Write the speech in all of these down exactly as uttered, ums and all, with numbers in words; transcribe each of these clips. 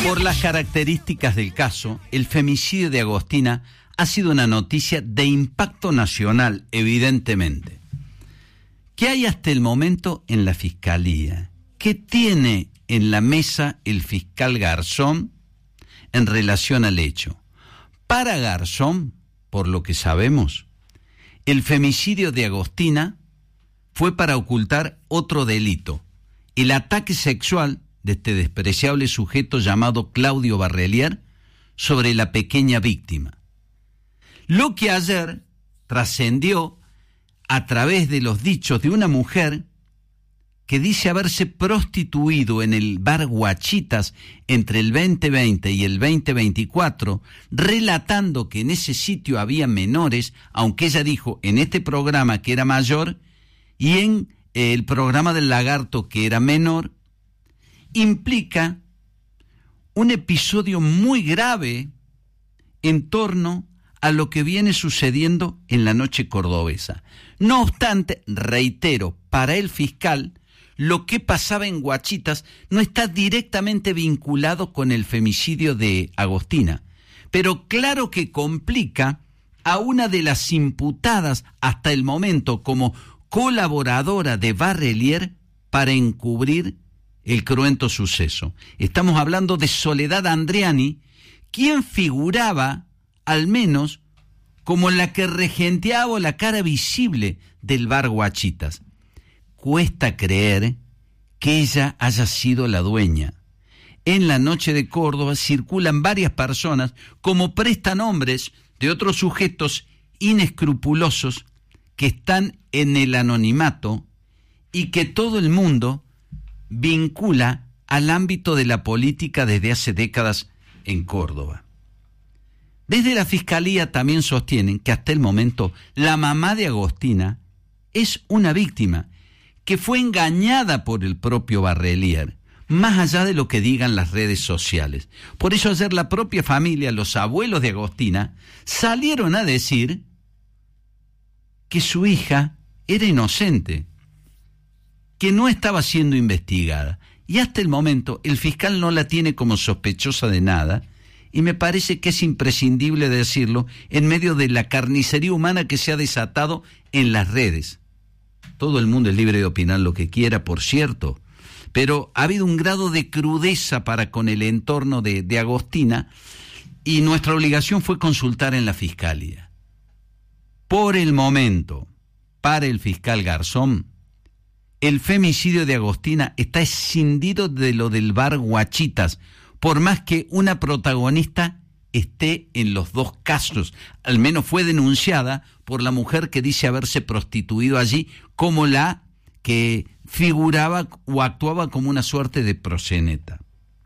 Por las características del caso, el femicidio de Agostina ha sido una noticia de impacto nacional, evidentemente. ¿Qué hay hasta el momento en la Fiscalía? ¿Qué tiene en la mesa el fiscal Garzón en relación al hecho? Para Garzón, por lo que sabemos, el femicidio de Agostina fue para ocultar otro delito, el ataque sexual de este despreciable sujeto llamado Claudio Barrelier sobre la pequeña víctima. Lo que ayer trascendió a través de los dichos de una mujer que dice haberse prostituido en el bar Guachitas entre el veinte veinte y el veinte veinticuatro, relatando que en ese sitio había menores, aunque ella dijo en este programa que era mayor y en el programa del Lagarto que era menor, implica un episodio muy grave en torno a lo que viene sucediendo en la noche cordobesa. No obstante, reitero, para el fiscal, lo que pasaba en Guachitas no está directamente vinculado con el femicidio de Agostina, pero claro que complica a una de las imputadas hasta el momento como colaboradora de Barrelier para encubrir el cruento suceso. Estamos hablando de Soledad Andriani, quien figuraba, al menos, como la que regenteaba la cara visible del bar Guachitas. Cuesta creer que ella haya sido la dueña. En la noche de Córdoba circulan varias personas como prestanombres de otros sujetos inescrupulosos que están en el anonimato y que todo el mundo vincula al ámbito de la política desde hace décadas en Córdoba. Desde la Fiscalía también sostienen que hasta el momento la mamá de Agostina es una víctima que fue engañada por el propio Barrelier, más allá de lo que digan las redes sociales. Por eso ayer la propia familia, los abuelos de Agostina, salieron a decir que su hija era inocente, que no estaba siendo investigada. Y hasta el momento el fiscal no la tiene como sospechosa de nada, y me parece que es imprescindible decirlo en medio de la carnicería humana que se ha desatado en las redes. Todo el mundo es libre de opinar lo que quiera, por cierto, pero ha habido un grado de crudeza para con el entorno de, de Agostina, y nuestra obligación fue consultar en la Fiscalía. Por el momento, para el fiscal Garzón, el femicidio de Agostina está escindido de lo del bar Guachitas, por más que una protagonista esté en los dos casos. Al menos fue denunciada por la mujer que dice haberse prostituido allí como la que figuraba o actuaba como una suerte de proxeneta.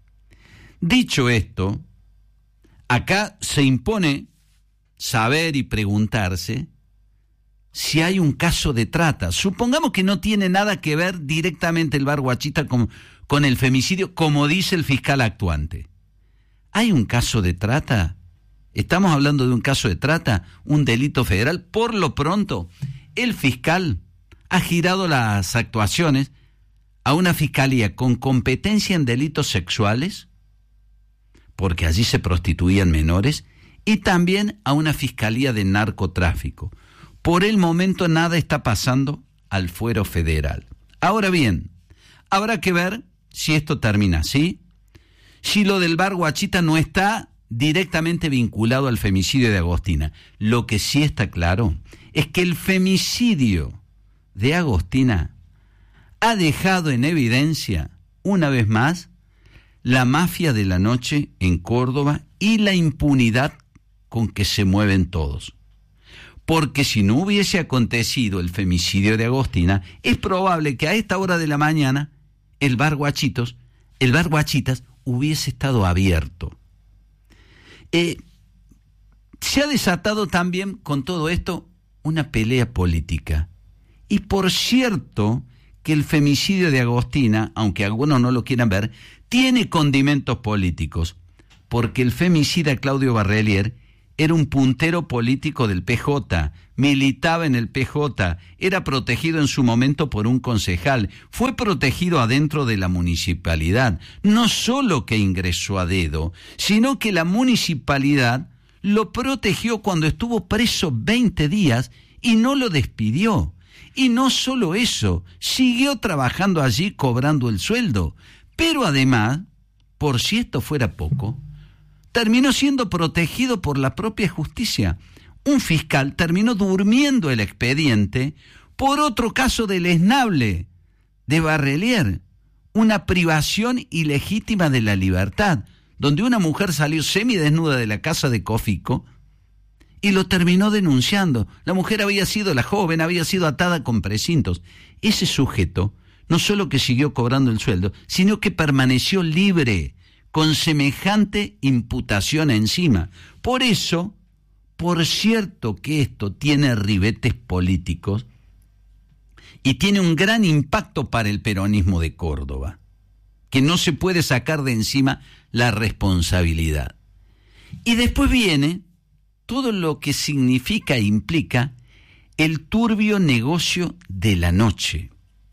Dicho esto, acá se impone saber y preguntarse si hay un caso de trata. Supongamos que no tiene nada que ver directamente el bar Guachita con, con el femicidio, como dice el fiscal actuante. ¿Hay un caso de trata? ¿Estamos hablando de un caso de trata? ¿Un delito federal? Por lo pronto, el fiscal ha girado las actuaciones a una fiscalía con competencia en delitos sexuales, porque allí se prostituían menores, y también a una fiscalía de narcotráfico. Por el momento nada está pasando al fuero federal. Ahora bien, habrá que ver si esto termina así, si lo del bar Guachita no está directamente vinculado al femicidio de Agostina. Lo que sí está claro es que el femicidio de Agostina ha dejado en evidencia, una vez más, la mafia de la noche en Córdoba y la impunidad con que se mueven todos. Porque si no hubiese acontecido el femicidio de Agostina, es probable que a esta hora de la mañana el bar Guachitos, el bar Guachitas hubiese estado abierto. Eh, se ha desatado también con todo esto una pelea política. Y por cierto que el femicidio de Agostina, aunque algunos no lo quieran ver, tiene condimentos políticos, porque el femicida Claudio Barrelier era un puntero político del P J, militaba en el P J, era protegido en su momento por un concejal, fue protegido adentro de la municipalidad. No solo que ingresó a dedo, sino que la municipalidad lo protegió cuando estuvo preso veinte días y no lo despidió. Y no solo eso, siguió trabajando allí cobrando el sueldo. Pero además, por si esto fuera poco, terminó siendo protegido por la propia justicia. Un fiscal terminó durmiendo el expediente por otro caso deleznable de Barrelier, una privación ilegítima de la libertad, donde una mujer salió semidesnuda de la casa de Cofico y lo terminó denunciando. La mujer había sido, la joven había sido atada con precintos. Ese sujeto no solo que siguió cobrando el sueldo, sino que permaneció libre, con semejante imputación encima. Por eso, por cierto que esto tiene ribetes políticos y tiene un gran impacto para el peronismo de Córdoba, que no se puede sacar de encima la responsabilidad. Y después viene todo lo que significa e implica el turbio negocio de la noche.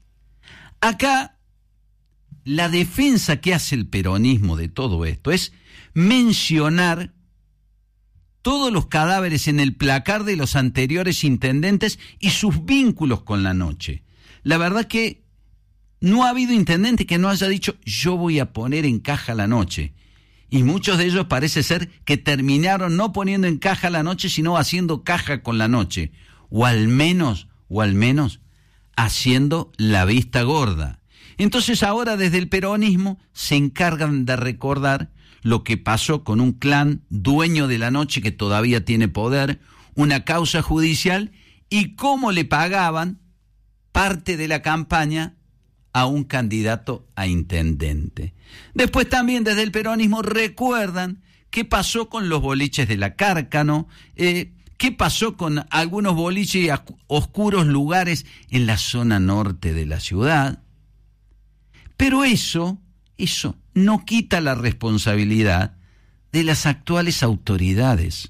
Acá, la defensa que hace el peronismo de todo esto es mencionar todos los cadáveres en el placar de los anteriores intendentes y sus vínculos con la noche. La verdad que no ha habido intendente que no haya dicho yo voy a poner en caja la noche. Y muchos de ellos parece ser que terminaron no poniendo en caja la noche, sino haciendo caja con la noche. O al menos, o al menos, haciendo la vista gorda. Entonces ahora desde el peronismo se encargan de recordar lo que pasó con un clan dueño de la noche que todavía tiene poder, una causa judicial y cómo le pagaban parte de la campaña a un candidato a intendente. Después también desde el peronismo recuerdan qué pasó con los boliches de la Cárcano, eh, qué pasó con algunos boliches y oscuros lugares en la zona norte de la ciudad. Pero eso, eso no quita la responsabilidad de las actuales autoridades.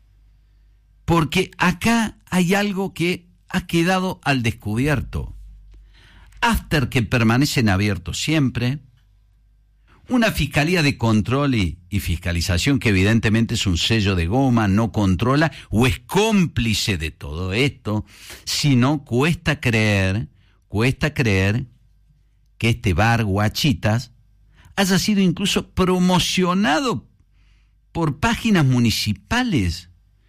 Porque acá hay algo que ha quedado al descubierto. After que permanecen abiertos siempre, una fiscalía de control y, y fiscalización que evidentemente es un sello de goma, no controla o es cómplice de todo esto, sino cuesta creer, cuesta creer que este bar Guachitas haya sido incluso promocionado por páginas municipales,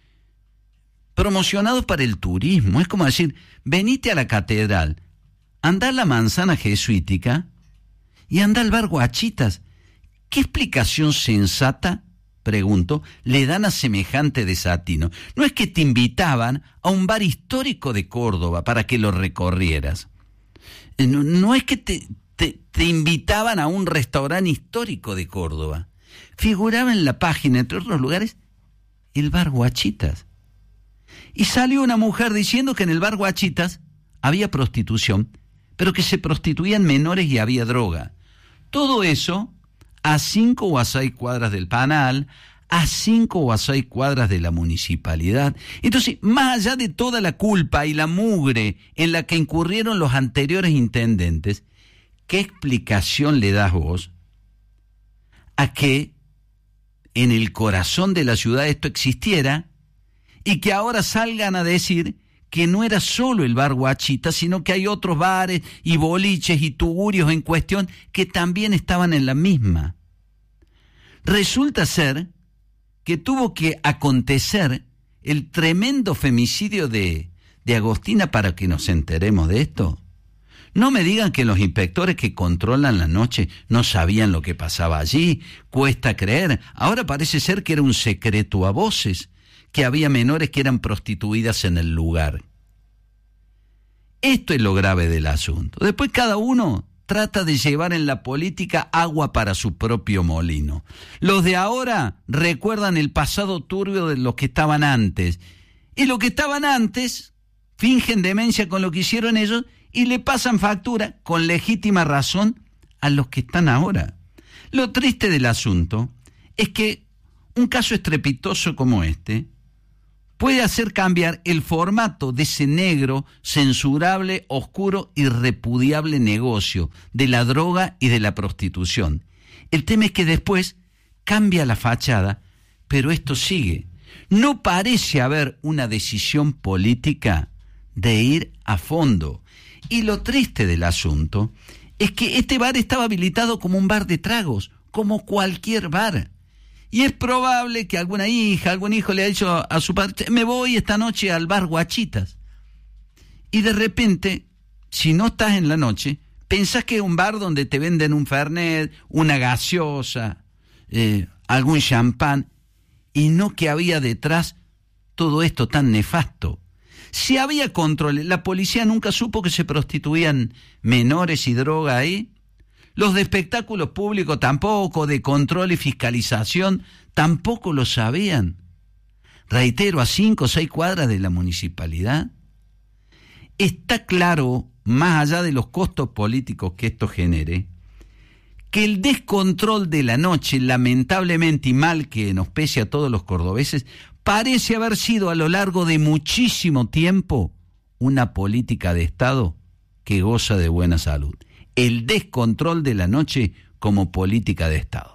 promocionado para el turismo. Es como decir, venite a la catedral, andá a la manzana jesuítica y andá al bar Guachitas. ¿Qué explicación sensata, pregunto, le dan a semejante desatino? No es que te invitaban a un bar histórico de Córdoba para que lo recorrieras. No, no es que te, te, te invitaban a un restaurante histórico de Córdoba. Figuraba en la página, entre otros lugares, el bar Guachitas. Y salió una mujer diciendo que en el bar Guachitas había prostitución, pero que se prostituían menores y había droga. Todo eso a cinco o a seis cuadras del Panal, a cinco o a seis cuadras de la municipalidad. Entonces, más allá de toda la culpa y la mugre en la que incurrieron los anteriores intendentes, ¿qué explicación le das vos a que en el corazón de la ciudad esto existiera y que ahora salgan a decir que no era solo el bar Guachita, sino que hay otros bares y boliches y tugurios en cuestión que también estaban en la misma? Resulta ser que tuvo que acontecer el tremendo femicidio de, de Agostina para que nos enteremos de esto. No me digan que los inspectores que controlan la noche no sabían lo que pasaba allí. Cuesta creer. Ahora parece ser que era un secreto a voces, que había menores que eran prostituidas en el lugar. Esto es lo grave del asunto. Después cada uno trata de llevar en la política agua para su propio molino. Los de ahora recuerdan el pasado turbio de los que estaban antes. Y los que estaban antes fingen demencia con lo que hicieron ellos y le pasan factura, con legítima razón, a los que están ahora. Lo triste del asunto es que un caso estrepitoso como este puede hacer cambiar el formato de ese negro, censurable, oscuro y repudiable negocio de la droga y de la prostitución. El tema es que después cambia la fachada, pero esto sigue. No parece haber una decisión política de ir a fondo. Y lo triste del asunto es que este bar estaba habilitado como un bar de tragos, como cualquier bar. Y es probable que alguna hija, algún hijo le haya dicho a su padre, me voy esta noche al bar Guachitas. Y de repente, si no estás en la noche, pensás que es un bar donde te venden un fernet, una gaseosa, eh, algún champán, y no que había detrás todo esto tan nefasto. Si había control, la policía nunca supo que se prostituían menores y droga ahí. Los de espectáculos públicos tampoco, de control y fiscalización, tampoco lo sabían. Reitero, a cinco o seis cuadras de la municipalidad. Está claro, más allá de los costos políticos que esto genere, que el descontrol de la noche, lamentablemente y mal que nos pese a todos los cordobeses, parece haber sido a lo largo de muchísimo tiempo una política de Estado que goza de buena salud. El descontrol de la noche como política de Estado.